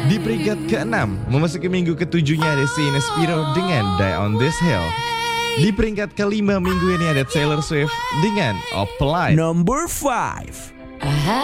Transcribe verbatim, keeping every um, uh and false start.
Di peringkat keenam, memasuki minggu ketujuhnya ada Saint Spiro dengan Die on This Hill. Di peringkat kelima minggu ini ada Taylor Swift dengan Opalite. Number five.